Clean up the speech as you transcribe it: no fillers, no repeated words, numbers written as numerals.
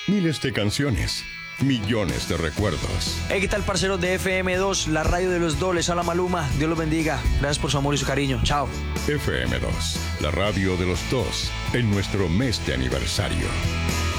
Miles de canciones, millones de recuerdos. Hey, ¿qué tal, parceros de FM2, la radio de los dobles? Hola, Maluma, Dios los bendiga. Gracias por su amor y su cariño. Chao. FM2, la radio de los dos, en nuestro mes de aniversario.